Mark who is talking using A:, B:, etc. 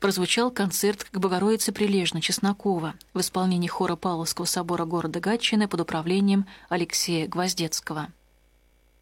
A: прозвучал концерт к Богородице Прилежно-Чеснокова в исполнении хора Павловского собора города Гатчины под управлением Алексея Гвоздецкого.